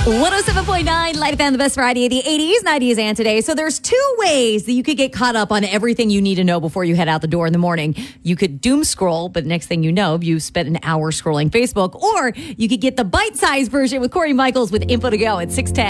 107.9 Light FM, the best variety of the 80s, 90s, and today. So there's two ways that you could get caught up on everything you need to know before you head out the door in the morning. You could doom scroll, but next thing you know, you spent an hour scrolling Facebook. Or you could get the bite-sized version with Corey Michaels with info to go at 6:10.